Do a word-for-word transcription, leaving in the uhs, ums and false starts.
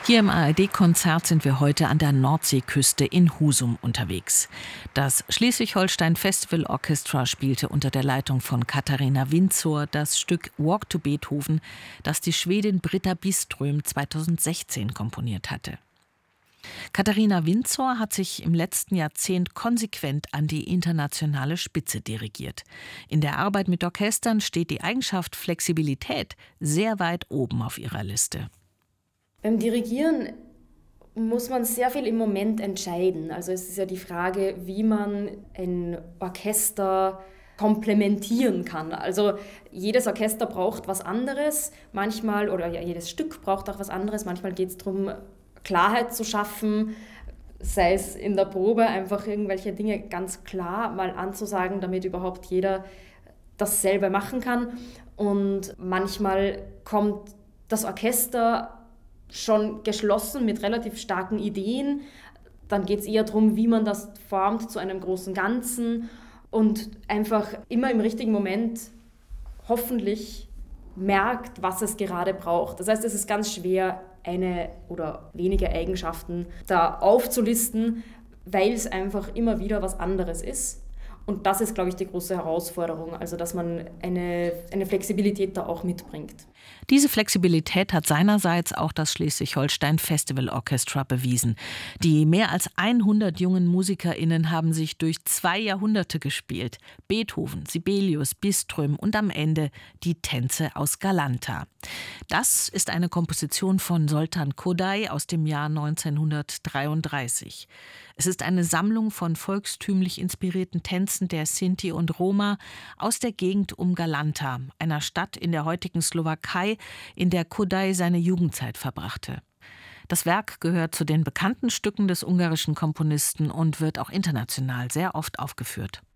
Hier im A R D-Konzert sind wir heute an der Nordseeküste in Husum unterwegs. Das Schleswig-Holstein Festival Orchestra spielte unter der Leitung von Katharina Winzor das Stück Walk to Beethoven, das die Schwedin Britta Byström zweitausendsechzehn komponiert hatte. Katharina Winzor hat sich im letzten Jahrzehnt konsequent an die internationale Spitze dirigiert. In der Arbeit mit Orchestern steht die Eigenschaft Flexibilität sehr weit oben auf ihrer Liste. Beim Dirigieren muss man sehr viel im Moment entscheiden. Also es ist ja die Frage, wie man ein Orchester komplementieren kann. Also jedes Orchester braucht was anderes, manchmal, oder ja, jedes Stück braucht auch was anderes. Manchmal geht es darum, Klarheit zu schaffen, sei es in der Probe, einfach irgendwelche Dinge ganz klar mal anzusagen, damit überhaupt jeder dasselbe machen kann. Und manchmal kommt das Orchester schon geschlossen mit relativ starken Ideen. Dann geht es eher darum, wie man das formt zu einem großen Ganzen und einfach immer im richtigen Moment hoffentlich merkt, was es gerade braucht. Das heißt, es ist ganz schwer, eine oder wenige Eigenschaften da aufzulisten, weil es einfach immer wieder was anderes ist. Und das ist, glaube ich, die große Herausforderung, also dass man eine, eine Flexibilität da auch mitbringt. Diese Flexibilität hat seinerseits auch das Schleswig-Holstein Festival Orchestra bewiesen. Die mehr als hundert jungen MusikerInnen haben sich durch zwei Jahrhunderte gespielt. Beethoven, Sibelius, Byström und am Ende die Tänze aus Galanta. Das ist eine Komposition von Zoltán Kodály aus dem Jahr neunzehnhundertdreiunddreißig. Es ist eine Sammlung von volkstümlich inspirierten Tänzen der Sinti und Roma aus der Gegend um Galanta, einer Stadt in der heutigen Slowakei, in der Kodály seine Jugendzeit verbrachte. Das Werk gehört zu den bekannten Stücken des ungarischen Komponisten und wird auch international sehr oft aufgeführt.